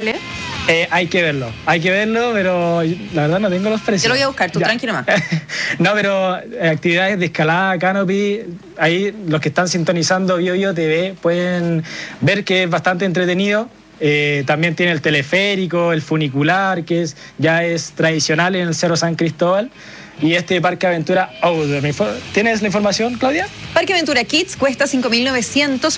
¿vale? Hay que verlo, pero la verdad no tengo los precios. Yo lo voy a buscar, tú tranquilo más. No, pero actividades de escalada, canopy, ahí los que están sintonizando BioBio TV pueden ver que es bastante entretenido. También tiene el teleférico, el funicular, que ya es tradicional en el Cerro San Cristóbal. Y este Parque Aventura Outdoor. ¿Tienes la información, Claudia? Parque Aventura Kids cuesta 5.900